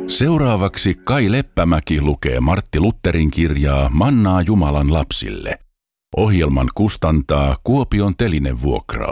Seuraavaksi Kai Leppämäki lukee Martti Lutherin kirjaa Mannaa Jumalan lapsille. Ohjelman kustantaa Kuopion telinevuokraus.